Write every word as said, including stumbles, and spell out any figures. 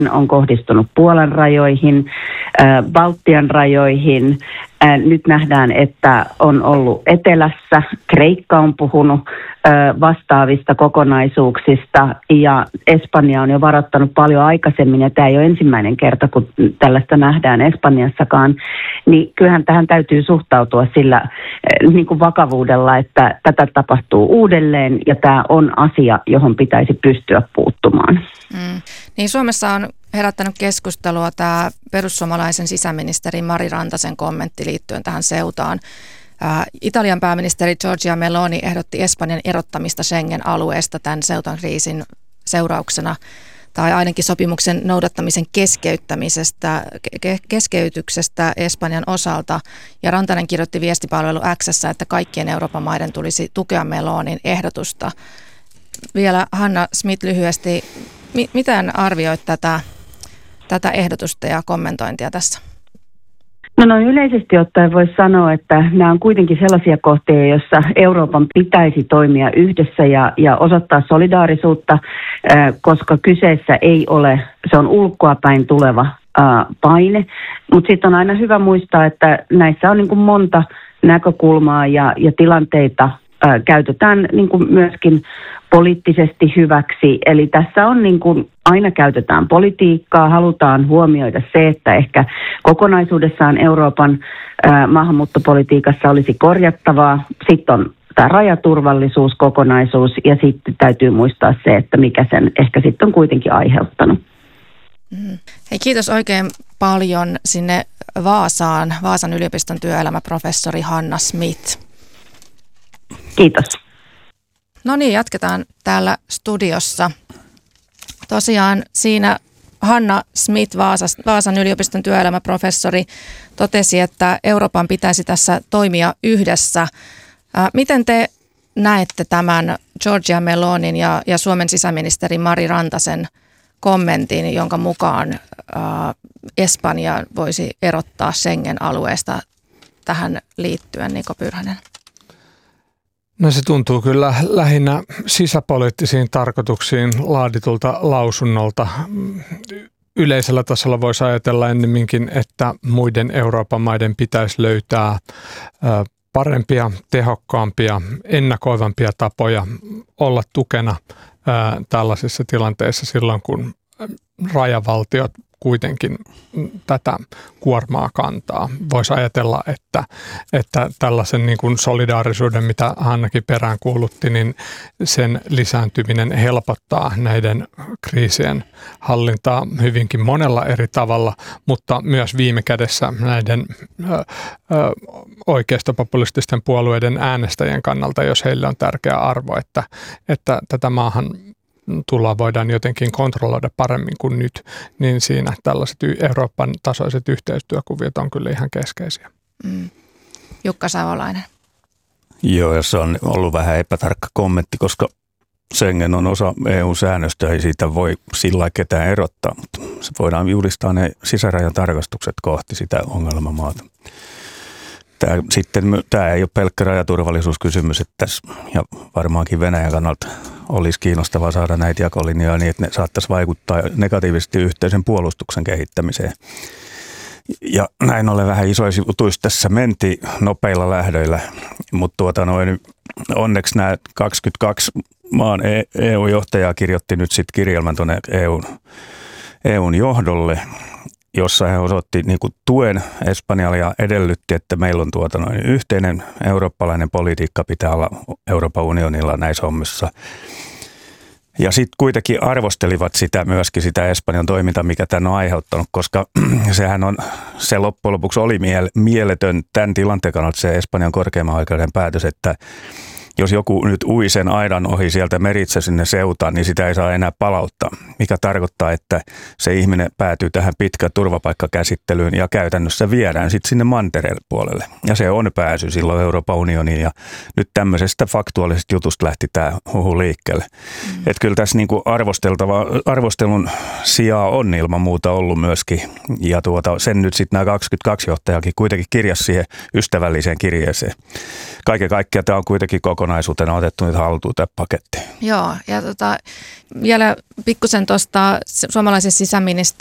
on kohdistunut Puolan rajoihin, Baltian rajoihin. Nyt nähdään, että on ollut etelässä. Kreikka on puhunut vastaavista kokonaisuuksista ja Espanja on jo varoittanut paljon aikaisemmin ja tämä ei ole ensimmäinen kerta, kun tällaista nähdään Espanjassakaan. Niin kyllähän tähän täytyy suhtautua sillä niin kuin vakavuudella, että tätä tapahtuu uudelleen ja tämä on asia, johon pitäisi pystyä puuttumaan. Mm. Niin Suomessa on herättänyt keskustelua tämä perussuomalaisen sisäministeri Mari Rantasen kommentti liittyen tähän seutaan. Ä, Italian pääministeri Giorgia Meloni ehdotti Espanjan erottamista Schengen-alueesta tämän seutan kriisin seurauksena tai ainakin sopimuksen noudattamisen keskeyttämisestä, ke- keskeytyksestä Espanjan osalta. Ja Rantanen kirjoitti viestipalvelu X:ssä, että kaikkien Euroopan maiden tulisi tukea Melonin ehdotusta. Vielä Hanna Smith lyhyesti, mi- miten arvioit tätä, tätä ehdotusta ja kommentointia tässä? No noin yleisesti ottaen voisi sanoa, että nämä on kuitenkin sellaisia kohteita, joissa Euroopan pitäisi toimia yhdessä ja, ja osoittaa solidaarisuutta, äh, koska kyseessä ei ole, se on ulkoapäin tuleva äh, paine. Mutta sitten on aina hyvä muistaa, että näissä on niin kuin monta näkökulmaa ja, ja tilanteita äh, käytetään niin kuin myöskin poliittisesti hyväksi. Eli tässä on niin kuin aina käytetään politiikkaa, halutaan huomioida se, että ehkä kokonaisuudessaan Euroopan ää, maahanmuuttopolitiikassa olisi korjattavaa. Sitten on tämä rajaturvallisuuskokonaisuus ja sitten täytyy muistaa se, että mikä sen ehkä sitten on kuitenkin aiheuttanut. Mm. Hei, kiitos oikein paljon sinne Vaasaan, Vaasan yliopiston työelämäprofessori Hanna Smith. Kiitos. No niin, jatketaan täällä studiossa. Tosiaan siinä Hanna Smith, Vaasas, Vaasan yliopiston työelämäprofessori, totesi, että Euroopan pitäisi tässä toimia yhdessä. Miten te näette tämän Giorgia Melonin ja, ja Suomen sisäministeri Mari Rantasen kommentin, jonka mukaan äh, Espanja voisi erottaa Schengen-alueesta tähän liittyen, Niko Pyrhänen? No se tuntuu kyllä lähinnä sisäpoliittisiin tarkoituksiin laaditulta lausunnolta. Yleisellä tasolla voisi ajatella ennemminkin, että muiden Euroopan maiden pitäisi löytää parempia, tehokkaampia, ennakoivampia tapoja olla tukena tällaisissa tilanteissa silloin, kun rajavaltiot kuitenkin tätä kuormaa kantaa. Voisi ajatella, että, että tällaisen niin kuin solidaarisuuden, mitä Hannakin peräänkuulutti, niin sen lisääntyminen helpottaa näiden kriisien hallintaa hyvinkin monella eri tavalla, mutta myös viime kädessä näiden ö, ö, oikeistopopulististen puolueiden äänestäjien kannalta, jos heille on tärkeä arvo, että, että tätä maahan tulla voidaan jotenkin kontrolloida paremmin kuin nyt, niin siinä tällaiset Euroopan tasoiset yhteistyökuviot on kyllä ihan keskeisiä. Mm. Jukka Savolainen. Joo, ja se on ollut vähän epätarkka kommentti, koska Schengen on osa E U-säännöstä, ei siitä voi sillä ketään erottaa, mutta se voidaan julistaa ne sisärajan tarkastukset kohti sitä ongelmamaata. Tämä, sitten, tämä ei ole pelkkä rajaturvallisuuskysymys, että tässä, ja varmaankin Venäjän kannalta olisi kiinnostavaa saada näitä jakolinjoja niin, että ne saattaisi vaikuttaa negatiivisesti yhteisen puolustuksen kehittämiseen. Ja näin ollen vähän isoissa jutuissa tässä menti nopeilla lähdöillä, mutta tuota noin, onneksi nämä kaksikymmentäkaksi maan E U-johtajaa kirjoitti nyt sitten kirjelmän tuonne E U:n, E U:n johdolle, jossa he osoitti niin kuin tuen Espanjalle ja edellytti, että meillä on tuota noin yhteinen eurooppalainen politiikka pitää olla Euroopan unionilla näissä hommissa. Ja sitten kuitenkin arvostelivat sitä myöskin sitä Espanjan toimintaa, mikä tämän on aiheuttanut, koska sehän on, se loppujen lopuksi oli mieletön tämän tilanteen kannalta se Espanjan korkeimman oikeuden päätös, että jos joku nyt ui sen aidan ohi sieltä meritse sinne seutaan, niin sitä ei saa enää palauttaa, mikä tarkoittaa, että se ihminen päätyy tähän pitkään turvapaikkakäsittelyyn ja käytännössä viedään sitten sinne mantereen puolelle. Ja se on pääsy silloin Euroopan unioniin ja nyt tämmöisestä faktuaalisesta jutusta lähti tämä huhu liikkeelle. Mm. Että kyllä tässä niinku arvosteltava, arvostelun sijaa on ilman muuta ollut myöskin ja tuota, sen nyt sitten nämä kaksikymmentäkaksi johtajakin kuitenkin kirjasi siihen ystävälliseen kirjeeseen. Kaiken kaikkiaan tämä on kuitenkin kokonaisuus kokonaisuutena otettu nyt haltuun tämä paketti. Joo, ja tota, vielä pikkusen tuosta suomalaisen sisäministerin